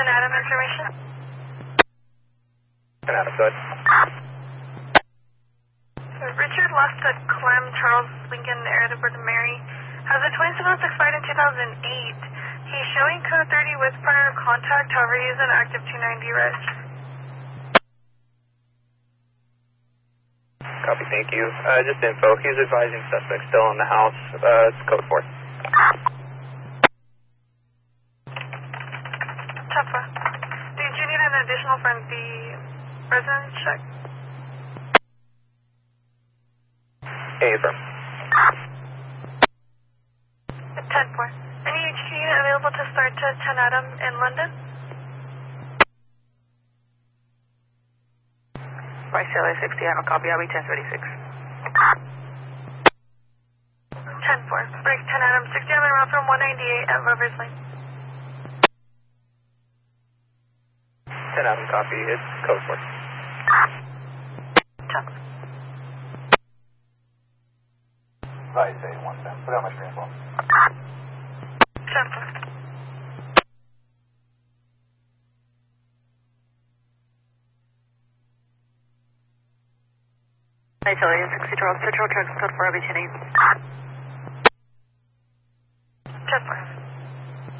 Adam information. 10 Adam, good. So Richard left at Clem, Charles Lincoln, Airport Mary. Has a 27 expired in 2008. He's showing code 30 with partner of contact, however he is an active 290 reg. Copy, thank you. Just info, he's advising suspect still in the house. It's code 4. Tough. Did you need an additional from the residence check? Affirm. 10-4. Any HQ unit available to start to 10 Adam in London? By CLA 60, I'm a copy. I'll be 1036. 10-4. Break 10 Adam, 60 on the route from 198 at Lover's Lane. 10 Adam, copy. It's code 4. Chuck. Right, say 110. Put out my screen as well. 10-4. By CLA 60, Charles Central, Tracks code 4, I'll be 10-8. 10-4.